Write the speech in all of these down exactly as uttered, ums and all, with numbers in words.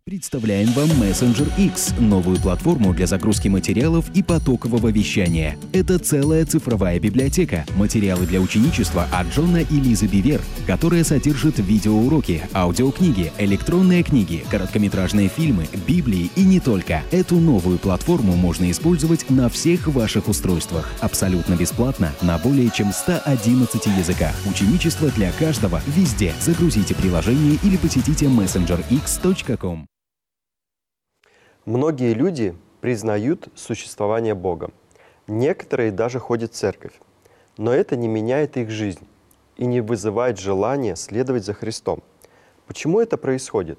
Представляем вам Messenger X, новую платформу для загрузки материалов и потокового вещания. Это целая цифровая библиотека, материалы для ученичества от Джона и Лизы Бивер, которая содержит видеоуроки, аудиокниги, электронные книги, короткометражные фильмы, Библии и не только. Эту новую платформу можно использовать на всех ваших устройствах, абсолютно бесплатно, на более чем ста одиннадцати языках. Ученичество для каждого везде. Загрузите приложение или посетите мессенджер икс точка ком. Многие люди признают существование Бога. Некоторые даже ходят в церковь. Но это не меняет их жизнь и не вызывает желания следовать за Христом. Почему это происходит?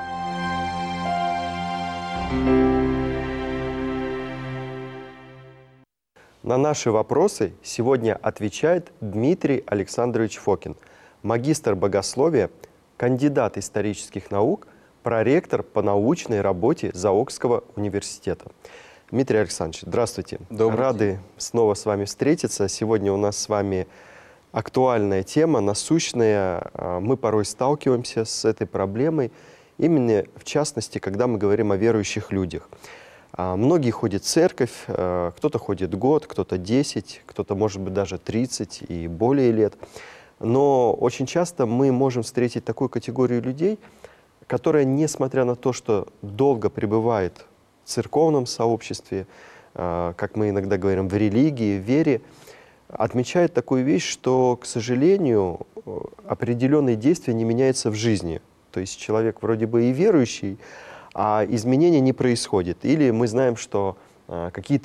На наши вопросы сегодня отвечает Дмитрий Александрович Фокин, магистр богословия, кандидат исторических наук, проректор по научной работе Заокского университета. Дмитрий Александрович, здравствуйте. Добрый Рады день. снова с вами встретиться. Сегодня у нас с вами актуальная тема, насущная. Мы порой сталкиваемся с этой проблемой, именно в частности, когда мы говорим о верующих людях. Многие ходят в церковь, кто-то ходит год, кто-то десять, кто-то, может быть, даже тридцать и более лет. Но очень часто мы можем встретить такую категорию людей, которая, несмотря на то, что долго пребывает в церковном сообществе, как мы иногда говорим, в религии, в вере, отмечает такую вещь, что, к сожалению, определенные действия не меняются в жизни. То есть человек вроде бы и верующий, а изменения не происходит. Или мы знаем, что какие-то